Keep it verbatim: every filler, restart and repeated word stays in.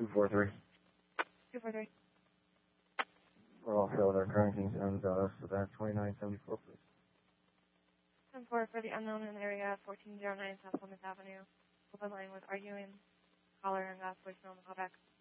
two four three. two four three. We're all filled. Our current Kings and uh, so that's twenty-nine seventy-four, please. ten four for the unknown in the area, fourteen oh nine South Plymouth Avenue. Open line with arguing caller and last voicemail on the callback.